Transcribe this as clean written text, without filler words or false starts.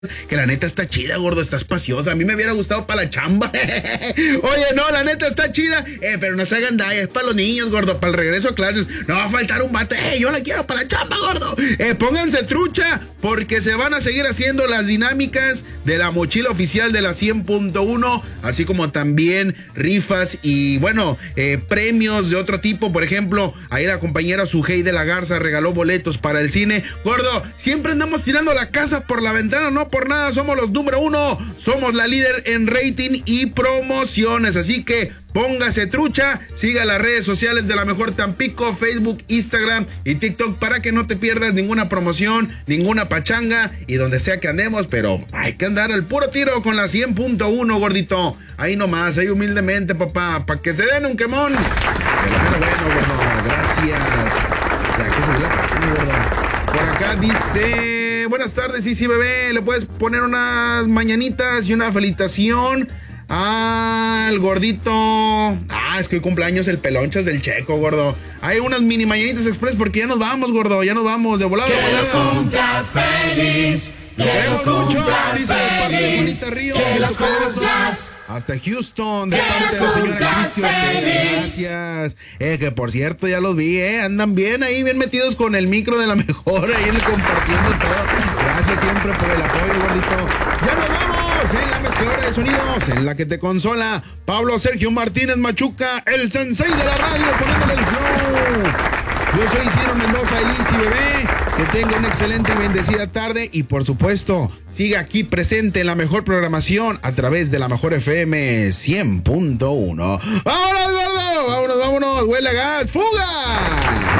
que la neta está chida, gordo, está espaciosa. A mí me hubiera gustado para la chamba. Oye, no, la neta está chida, pero no se hagan daño, es para los niños, gordo, para el regreso a clases. No va a faltar un vato, yo la quiero para la chamba, gordo. Pónganse trucha, porque se van a seguir haciendo las dinámicas de la mochila oficial de la 100.1, así como también rifas y, bueno, premios de otro tipo. Por ejemplo, ahí la compañera Sujei de la Garza regaló boletos para el cine. Gordo, siempre andamos tirando la casa por la ventana, no por nada, somos los número 1, somos la líder en rating y promociones, así que póngase trucha, siga las redes sociales de La Mejor Tampico, Facebook, Instagram y TikTok para que no te pierdas ninguna promoción, ninguna pachanga y donde sea que andemos, pero hay que andar al puro tiro con la 100.1, gordito. Ahí nomás, ahí humildemente, papá, para que se den un quemón. Bueno, gordo, gracias. Ya, ¿qué se la gordo? Por acá dice, buenas tardes, sí, bebé, le puedes poner unas mañanitas y una felicitación al gordito. Es que hoy cumpleaños el pelonchas del Checo, gordo. Hay unas mini mañanitas express porque ya nos vamos, gordo, ya nos vamos, de volada. Que los cumplas feliz, que los cumplas feliz, que los cumplas. Hasta Houston, de parte de la señora Cristi. Gracias. Que por cierto, ya los vi, andan bien ahí, bien metidos con el micro de La Mejor, ahí compartiendo todo. Gracias siempre por el apoyo, gordito. Ya nos vamos en la mezcladora de sonidos, en la que te consola Pablo Sergio Martínez Machuca, el sensei de la radio, poniéndole el flow. Yo soy Ciro Mendoza, Elisi, bebé. Que tenga una excelente y bendecida tarde y, por supuesto, siga aquí presente en la mejor programación a través de La Mejor FM 100.1. ¡Vámonos, gordo! ¡Vámonos! ¡Huele a gas! ¡Fuga!